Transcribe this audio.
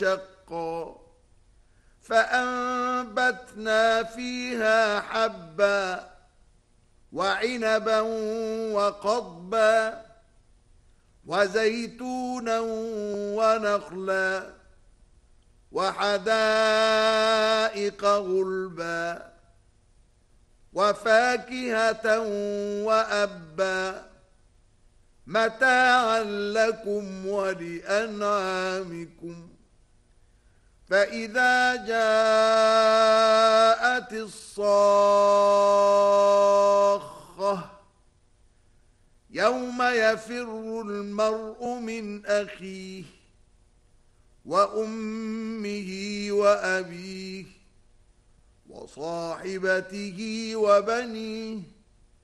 شقا فأنبتنا فيها حبا وعنبا وقضبا وزيتونا ونخلا وحدائق غلبا وفاكهة وأبا متاعا لكم ولأنعامكم فإذا جاءت الصاخة يوم يفر المرء من أخيه وأمه وأبيه وصاحبته وبنيه